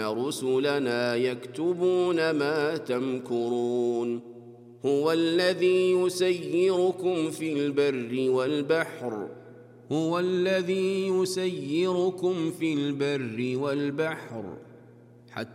رسلنا يكتبون ما تمكرون هو الذي يسيركم في البر والبحر